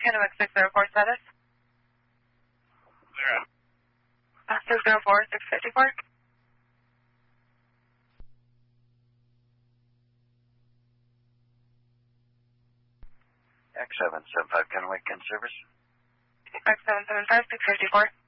Kennewick 604 status. 604, 654. X775 Kennewick in service. X775, 654.